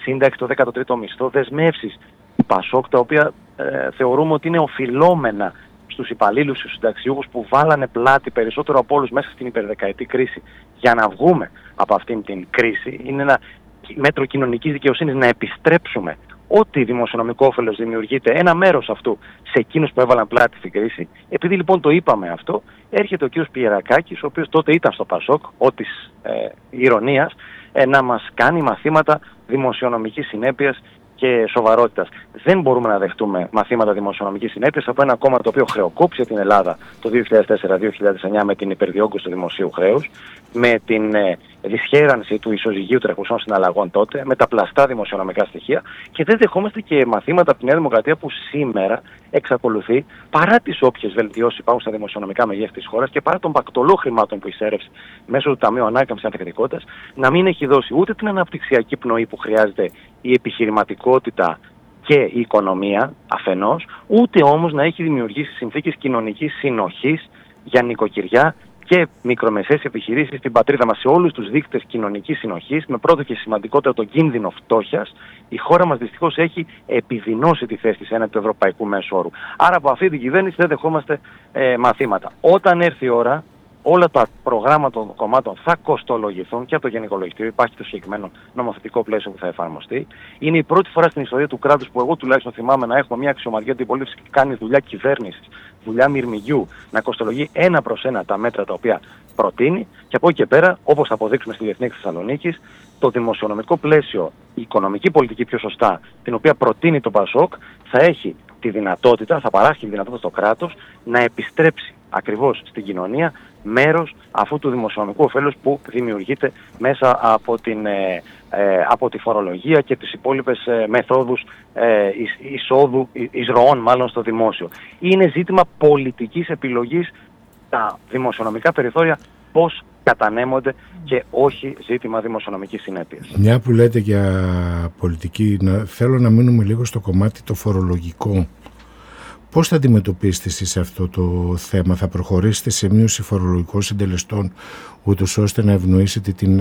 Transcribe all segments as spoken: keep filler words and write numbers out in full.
σύνταξη, το δέκατο τρίτο μισθό, δεσμεύσεις του Πασόκ, τα οποία ε, θεωρούμε ότι είναι οφειλόμενα στους υπαλλήλους, στους συνταξιούχους που βάλανε πλάτη περισσότερο από όλους μέσα στην υπερδεκαετή κρίση για να βγούμε από αυτήν την κρίση. Είναι ένα μέτρο κοινωνικής δικαιοσύνης να επιστρέψουμε ό,τι δημοσιονομικό όφελος δημιουργείται, ένα μέρος αυτού, σε εκείνους που έβαλαν πλάτη στην κρίση. Επειδή λοιπόν το είπαμε αυτό, έρχεται ο κ. Πιερακάκης, ο οποίος τότε ήταν στο Πασόκ, ό της ε, ηρωνίας, ε, να μας κάνει μαθήματα δημοσιονομικής συνέπειας και σοβαρότητας. Δεν μπορούμε να δεχτούμε μαθήματα δημοσιονομικής συνέπειας από ένα κόμμα το οποίο χρεοκόπησε την Ελλάδα το δύο χιλιάδες τέσσερα δύο χιλιάδες εννιά με την υπερδιόγκωση του δημοσίου χρέους, με την ε, δυσχέρανση του ισοζυγίου τρεχουσών συναλλαγών τότε, με τα πλαστά δημοσιονομικά στοιχεία, και δεν δεχόμαστε και μαθήματα από τη Νέα Δημοκρατία που σήμερα εξακολουθεί, παρά τις όποιες βελτιώσεις υπάρχουν στα δημοσιονομικά μεγέθη της χώρας και παρά τον πακτολό χρημάτων που εισέρευσε μέσω του Ταμείου Ανάκαμψης Ανθεκτικότητας, να μην έχει δώσει ούτε την αναπτυξιακή πνοή που χρειάζεται η επιχειρηματικότητα και η οικονομία αφενός, ούτε όμως να έχει δημιουργήσει συνθήκες κοινωνικής συνοχής για νοικοκυριά και μικρομεσαίες επιχειρήσεις στην πατρίδα μας, σε όλους τους δείκτες κοινωνικής συνοχής, με πρώτο και σημαντικότερο τον κίνδυνο φτώχειας. Η χώρα μας δυστυχώς έχει επιδεινώσει τη θέση της έναντι του ευρωπαϊκού μέσου όρου. Άρα από αυτή την κυβέρνηση δεν δεχόμαστε ε, μαθήματα. Όταν έρθει η ώρα, όλα τα προγράμματα των κομμάτων θα κοστολογηθούν και από το Γενικό Λογιστήριο. Υπάρχει το συγκεκριμένο νομοθετικό πλαίσιο που θα εφαρμοστεί. Είναι η πρώτη φορά στην ιστορία του κράτους που εγώ τουλάχιστον θυμάμαι να έχουμε μια αξιωματική αντιπολίτευση που κάνει δουλειά κυβέρνησης, δουλειά μυρμηγκιού, να κοστολογεί ένα προς ένα τα μέτρα τα οποία προτείνει, και από εκεί και πέρα, όπως θα αποδείξουμε στη Διεθνή Έκθεση Θεσσαλονίκης, το δημοσιονομικό πλαίσιο, η οικονομική πολιτική πιο σωστά, την οποία προτείνει το Πασόκ, θα έχει τη δυνατότητα, θα παράσχει τη δυνατότητα στο κράτος να επιστρέψει ακριβώς στην κοινωνία μέρος αυτού του δημοσιονομικού ωφέλους που δημιουργείται μέσα από, την, ε, ε, από τη φορολογία και τις υπόλοιπες ε, μεθόδους ε, εισόδου, εισρωών μάλλον στο δημόσιο. Είναι ζήτημα πολιτικής επιλογής τα δημοσιονομικά περιθώρια πώς κατανέμονται και όχι ζήτημα δημοσιονομικής συνέπειας. Μια που λέτε για πολιτική, να, θέλω να μείνουμε λίγο στο κομμάτι το φορολογικό. Πώς θα αντιμετωπίσετε εσείς αυτό το θέμα? Θα προχωρήσετε σε μείωση φορολογικών συντελεστών ούτως ώστε να ευνοήσετε την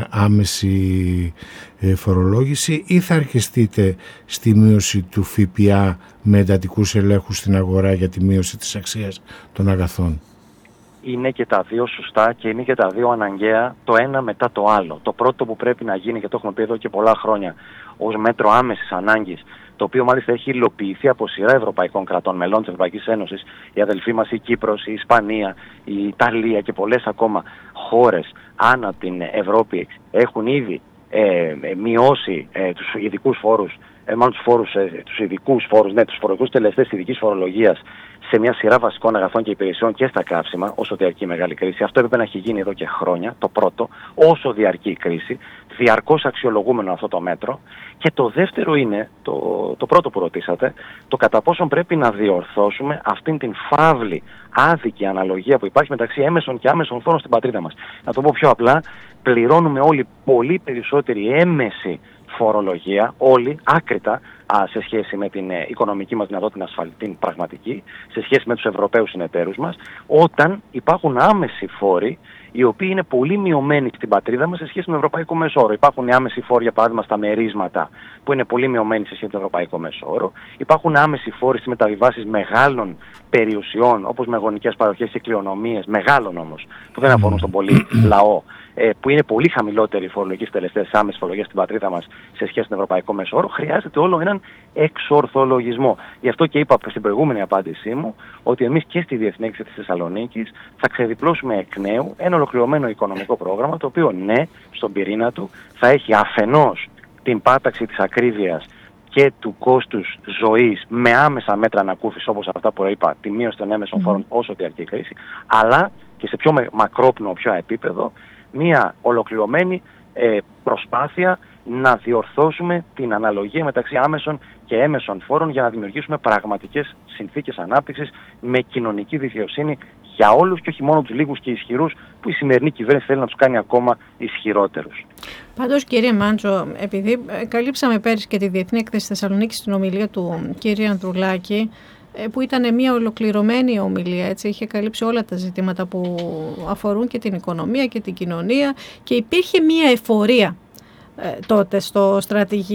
άμεση φορολόγηση, ή θα αρχιστείτε στη μείωση του ΦΠΑ με εντατικούς ελέγχους στην αγορά για τη μείωση της αξίας των αγαθών? Είναι και τα δύο σωστά και είναι και τα δύο αναγκαία, το ένα μετά το άλλο. Το πρώτο που πρέπει να γίνει, και το έχουμε πει εδώ και πολλά χρόνια, ως μέτρο άμεσης ανάγκης, το οποίο μάλιστα έχει υλοποιηθεί από σειρά ευρωπαϊκών κρατών μελών της Ευρωπαϊκής Ένωσης, η αδελφή μας η Κύπρος, η Ισπανία, η Ιταλία και πολλές ακόμα χώρες ανά την Ευρώπη έχουν ήδη ε, μειώσει ε, τους ειδικούς φόρους, ε, μάλλον τους, φόρους, ε, τους ειδικούς φόρους, ναι, τους φορολογικούς τελεστές ειδικής φορολογίας σε μια σειρά βασικών αγαθών και υπηρεσιών και στα καύσιμα, όσο διαρκεί η μεγάλη κρίση. Αυτό έπρεπε να έχει γίνει εδώ και χρόνια, το πρώτο, όσο διαρκεί η κρίση, διαρκώς αξιολογούμενο αυτό το μέτρο. Και το δεύτερο είναι, το, το πρώτο που ρωτήσατε, το κατά πόσον πρέπει να διορθώσουμε αυτήν την φαύλη, άδικη αναλογία που υπάρχει μεταξύ έμεσων και άμεσων φόρων στην πατρίδα μας. Να το πω πιο απλά, πληρώνουμε όλοι πολύ περισσότερη έμεση φορολογία, όλοι, άκρητα, α, σε σχέση με την ε, οικονομική μας δυνατότητα ασφαλή, την πραγματική, σε σχέση με τους Ευρωπαίους συνεταίρους μας, όταν υπάρχουν άμεσοι φόροι, οι οποίοι είναι πολύ μειωμένοι στην πατρίδα μας σε σχέση με το ευρωπαϊκό μέσο όρο. Υπάρχουν άμεσοι φόροι, για παράδειγμα, στα μερίσματα, που είναι πολύ μειωμένοι σε σχέση με το ευρωπαϊκό μέσο όρο. Υπάρχουν άμεσοι φόροι στις μεταβιβάσεις μεγάλων περιουσιών, όπως μεγονικές παροχές και κληρονομίες, μεγάλων όμως, που δεν αφορούν στον πολύ λαό, που είναι πολύ χαμηλότεροι οι φορολογικοί τελεστές άμεσης φορολογίας στην πατρίδα μας σε σχέση με τον ευρωπαϊκό μέσο όρο, χρειάζεται όλο έναν εξορθολογισμό. Γι' αυτό και είπα στην προηγούμενη απάντησή μου ότι εμείς και στη Διεθνή Έκθεση της Θεσσαλονίκης θα ξεδιπλώσουμε εκ νέου ένα ολοκληρωμένο οικονομικό πρόγραμμα, το οποίο ναι, στον πυρήνα του θα έχει αφενός την πάταξη της ακρίβειας και του κόστους ζωής με άμεσα μέτρα ανακούφισης, όπως αυτά που είπα, τη μείωση των έμεσων φόρων όσο διαρκεί η κρίση, αλλά και σε πιο μακρόπνο πιο επίπεδο, μια ολοκληρωμένη ε, προσπάθεια να διορθώσουμε την αναλογία μεταξύ άμεσων και έμεσων φόρων για να δημιουργήσουμε πραγματικές συνθήκες ανάπτυξης με κοινωνική δικαιοσύνη για όλους και όχι μόνο τους λίγους και ισχυρούς που η σημερινή κυβέρνηση θέλει να τους κάνει ακόμα ισχυρότερους. Πάντως, κύριε Μάντσο, επειδή καλύψαμε πέρυσι και τη Διεθνή Έκθεση Θεσσαλονίκης στην ομιλία του κύριου Ανδρουλάκη, που ήταν μια ολοκληρωμένη ομιλία, έτσι, είχε καλύψει όλα τα ζητήματα που αφορούν και την οικονομία και την κοινωνία, και υπήρχε μια εφορία ε, τότε στο στρατηγείο